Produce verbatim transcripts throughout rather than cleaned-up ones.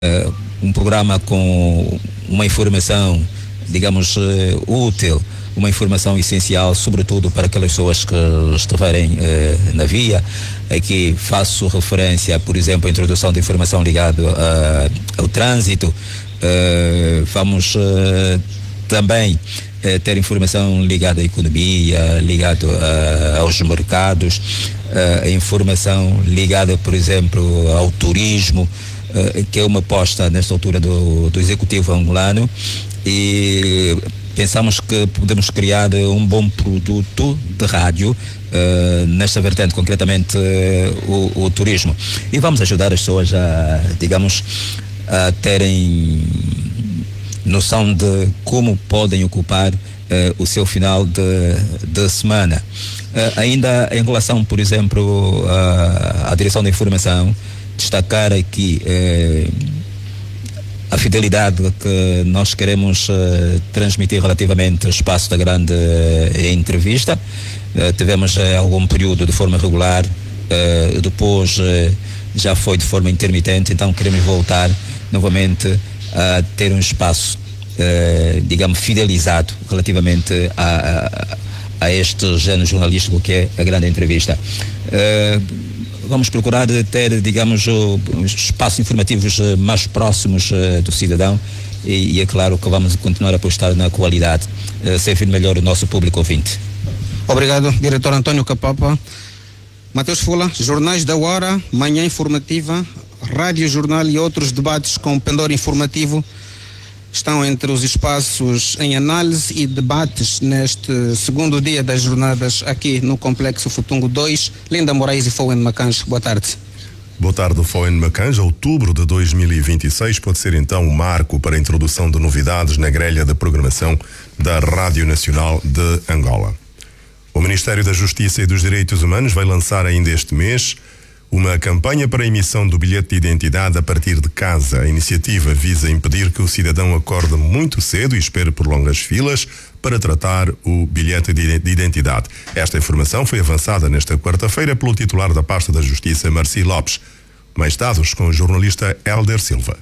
uh, um programa com uma informação, digamos, uh, útil, uma informação essencial, sobretudo para aquelas pessoas que estiverem uh, na via. Aqui faço referência, por exemplo, à introdução de informação ligada uh, ao trânsito. Uh, vamos uh, também uh, ter informação ligada à economia, ligada uh, aos mercados, uh, informação ligada, por exemplo, ao turismo, uh, que é uma aposta nesta altura do, do Executivo angolano, e pensamos que podemos criar um bom produto de rádio uh, nesta vertente, concretamente uh, o, o turismo. E vamos ajudar as pessoas a, digamos, a terem noção de como podem ocupar uh, o seu final de, de semana. Uh, ainda em relação, por exemplo, uh, à direção da informação, destacar aqui uh, a fidelidade que nós queremos uh, transmitir relativamente ao espaço da grande uh, entrevista. Uh, tivemos uh, algum período de forma regular, uh, depois uh, já foi de forma intermitente, então queremos voltar novamente a ter um espaço, uh, digamos, fidelizado relativamente a, a, a este género jornalístico que é a grande entrevista. Uh, Vamos procurar ter, digamos, os espaços informativos mais próximos uh, do cidadão e, e é claro que vamos continuar a apostar na qualidade, uh, servir melhor o nosso público ouvinte. Obrigado, diretor António Capapa. Mateus Fula, Jornais da Hora, Manhã Informativa, Rádio Jornal e outros debates com pendor informativo estão entre os espaços em análise e debates neste segundo dia das jornadas aqui no Complexo Futungo dois. Linda Moraes e Fowen Macanja, boa tarde. Boa tarde, Fowen Macanja. Outubro de dois mil e vinte e seis pode ser então um marco para a introdução de novidades na grelha de programação da Rádio Nacional de Angola. O Ministério da Justiça e dos Direitos Humanos vai lançar ainda este mês uma campanha para a emissão do bilhete de identidade a partir de casa. A iniciativa visa impedir que o cidadão acorde muito cedo e espere por longas filas para tratar o bilhete de identidade. Esta informação foi avançada nesta quarta-feira pelo titular da pasta da Justiça, Marci Lopes. Mais dados com o jornalista Hélder Silva.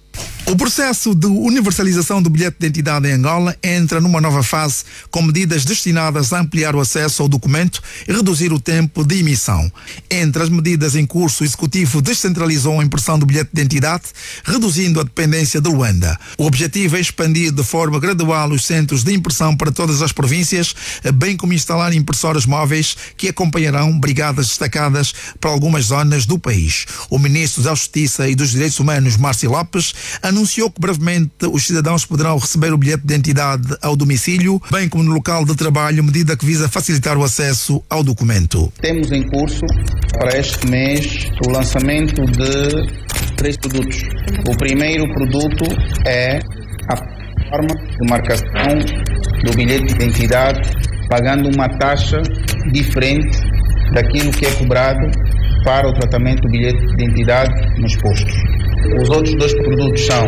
O processo de universalização do bilhete de identidade em Angola entra numa nova fase com medidas destinadas a ampliar o acesso ao documento e reduzir o tempo de emissão. Entre as medidas em curso, o Executivo descentralizou a impressão do bilhete de identidade, reduzindo a dependência de Luanda. O objetivo é expandir de forma gradual os centros de impressão para todas as províncias, bem como instalar impressoras móveis que acompanharão brigadas destacadas para algumas zonas do país. O Ministro da Justiça e dos Direitos Humanos, Marci Lopes, anunciou que brevemente os cidadãos poderão receber o bilhete de identidade ao domicílio, bem como no local de trabalho, medida que visa facilitar o acesso ao documento. Temos em curso para este mês o lançamento de três produtos. O primeiro produto é a forma de marcação do bilhete de identidade, pagando uma taxa diferente daquilo que é cobrado para o tratamento do bilhete de identidade nos postos. Os outros dois produtos são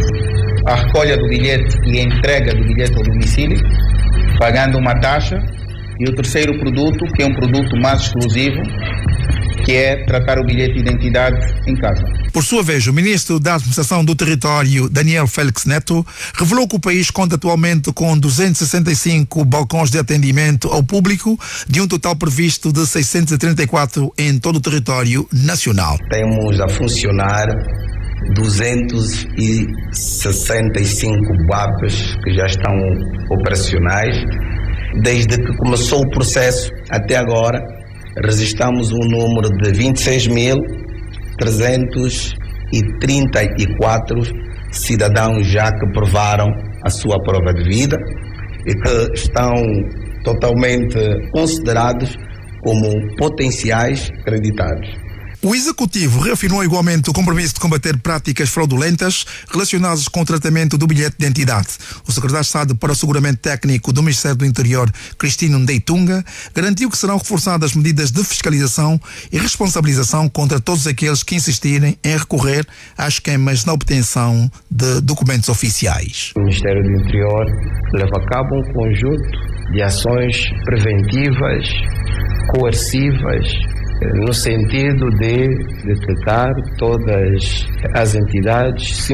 a recolha do bilhete e a entrega do bilhete ao domicílio, pagando uma taxa, e o terceiro produto, que é um produto mais exclusivo, que é tratar o bilhete de identidade em casa. Por sua vez, o Ministro da Administração do Território, Daniel Félix Neto, revelou que o país conta atualmente com duzentos e sessenta e cinco balcões de atendimento ao público, de um total previsto de seiscentos e trinta e quatro em todo o território nacional. Temos a funcionar duzentos e sessenta e cinco B A Ps que já estão operacionais. Desde que começou o processo até agora, registramos um número de vinte e seis mil trezentos e trinta e quatro cidadãos já que provaram a sua prova de vida e que estão totalmente considerados como potenciais creditados. O Executivo reafirmou igualmente o compromisso de combater práticas fraudulentas relacionadas com o tratamento do bilhete de identidade. O secretário de Estado para o Asseguramento Técnico do Ministério do Interior, Cristino Ndeitunga, garantiu que serão reforçadas medidas de fiscalização e responsabilização contra todos aqueles que insistirem em recorrer a esquemas na obtenção de documentos oficiais. O Ministério do Interior leva a cabo um conjunto de ações preventivas, coercivas, no sentido de detectar todas as entidades